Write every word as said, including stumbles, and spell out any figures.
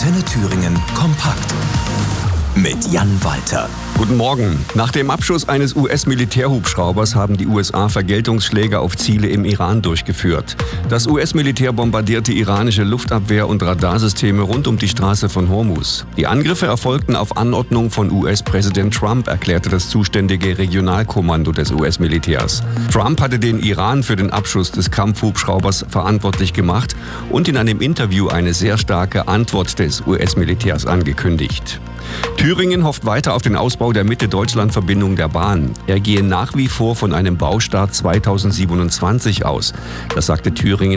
Antenne Thüringen kompakt mit Jan Walter. Guten Morgen. Nach dem Abschuss eines U S-Militärhubschraubers haben die U S A Vergeltungsschläge auf Ziele im Iran durchgeführt. Das U S-Militär bombardierte iranische Luftabwehr- und Radarsysteme rund um die Straße von Hormuz. Die Angriffe erfolgten auf Anordnung von U S-Präsident Trump, erklärte das zuständige Regionalkommando des U S-Militärs. Trump hatte den Iran für den Abschuss des Kampfhubschraubers verantwortlich gemacht und in einem Interview eine sehr starke Antwort des U S-Militärs angekündigt. Thüringen hofft weiter auf den Ausbau der Mitte-Deutschland-Verbindung der Bahn. Er gehe nach wie vor von einem Baustart zweitausendsiebenundzwanzig aus. Das sagte Thüringen